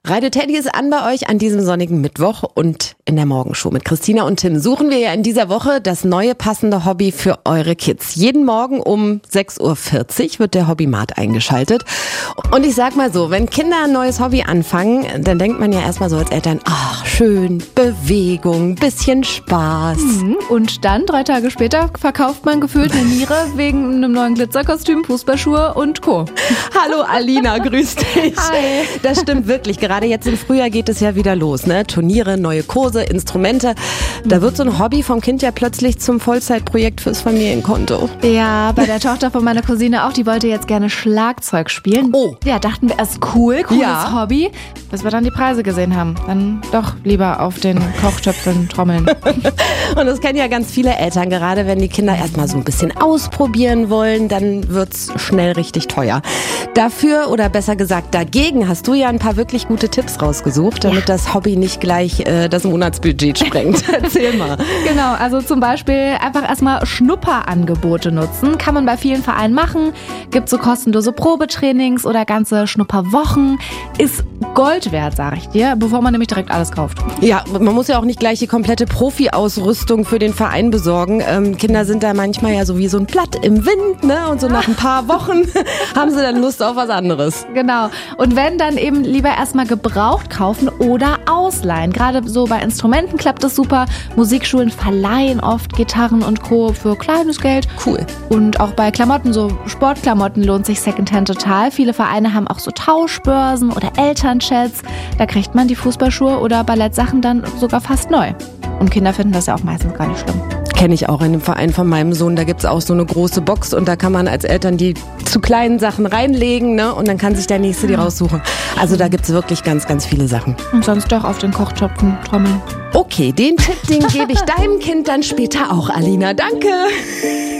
Radio Teddy ist an bei euch an diesem sonnigen Mittwoch und in der Morgenshow mit Christina und Tim suchen wir ja in dieser Woche das neue passende Hobby für eure Kids. Jeden Morgen um 6.40 Uhr wird der Hobbymat eingeschaltet. Und ich sag mal so, wenn Kinder ein neues Hobby anfangen, dann denkt man ja erstmal so als Eltern, ach schön, Bewegung, bisschen Spaß. Und dann, 3 Tage später, verkauft man gefühlt eine Niere wegen einem neuen Glitzerkostüm, Fußballschuhe und Co. Hallo Alina, grüß dich. Hi. Das stimmt wirklich. Gerade jetzt im Frühjahr geht es ja wieder los, ne? Turniere, neue Kurse, Instrumente. Da wird so ein Hobby vom Kind ja plötzlich zum Vollzeitprojekt fürs Familienkonto. Ja, bei der Tochter von meiner Cousine auch, die wollte jetzt gerne Schlagzeug spielen. Oh. Ja, dachten wir erst cooles Ja. Hobby, bis wir dann die Preise gesehen haben. Dann doch lieber auf den Kochtöpfen trommeln. Und das kennen ja ganz viele Eltern, gerade wenn die Kinder erstmal so ein bisschen ausprobieren wollen, dann wird's schnell richtig teuer. Dafür, oder besser gesagt dagegen, hast du ja ein paar wirklich gute Tipps rausgesucht, damit das Hobby nicht gleich das Monatsbudget sprengt. Erzähl mal. Genau, also zum Beispiel einfach erstmal Schnupperangebote nutzen. Kann man bei vielen Vereinen machen. Gibt so kostenlose Probetrainings oder ganze Schnupperwochen. Ist Gold wert, sag ich dir, bevor man nämlich direkt alles kauft. Ja, man muss ja auch nicht gleich die komplette Profi-Ausrüstung für den Verein besorgen. Kinder sind da manchmal ja so wie so ein Blatt im Wind, ne? Und so nach ein paar Wochen haben sie dann Lust auf was anderes. Genau. Und wenn, dann eben lieber erstmal gebraucht kaufen oder ausleihen. Gerade so bei Instrumenten klappt das super. Musikschulen verleihen oft Gitarren und Co. für kleines Geld. Cool. Und auch bei Klamotten, so Sportklamotten, lohnt sich Secondhand total. Viele Vereine haben auch so Tauschbörsen oder Elternchats. Da kriegt man die Fußballschuhe oder Ballettsachen dann sogar fast neu. Und Kinder finden das ja auch meistens gar nicht schlimm. Kenne ich auch in dem Verein von meinem Sohn. Da gibt's auch so eine große Box und da kann man als Eltern die zu kleinen Sachen reinlegen, ne? Und dann kann sich der Nächste die raussuchen. Also da gibt's wirklich ganz, ganz viele Sachen. Und sonst doch auf den Kochtöpfen trommeln. Okay, den Tipp, den gebe ich deinem Kind dann später auch, Alina. Danke.